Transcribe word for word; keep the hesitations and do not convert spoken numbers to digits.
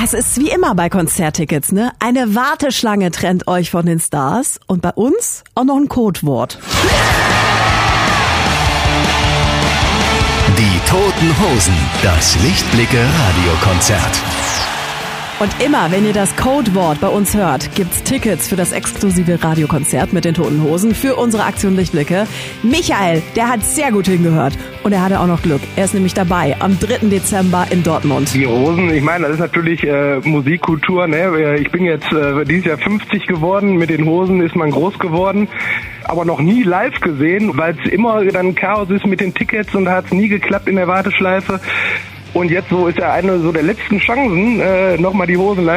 Es ist wie immer bei Konzerttickets, ne? Eine Warteschlange trennt euch von den Stars und bei uns auch noch ein Codewort. Die Toten Hosen, das Lichtblicke-Radiokonzert. Und immer, wenn ihr das Codewort bei uns hört, gibt's Tickets für das exklusive Radiokonzert mit den Toten Hosen für unsere Aktion Lichtblicke. Michael, der hat sehr gut hingehört und er hatte auch noch Glück. Er ist nämlich dabei am dritten Dezember in Dortmund. Die Hosen, ich meine, das ist natürlich äh, Musikkultur, ne? Ich bin jetzt äh, dieses Jahr fünfzig geworden, mit den Hosen ist man groß geworden, aber noch nie live gesehen, weil es immer dann Chaos ist mit den Tickets und da hat es nie geklappt in der Warteschleife. Und jetzt so ist ja eine so der letzten Chancen, äh, nochmal die Hosen live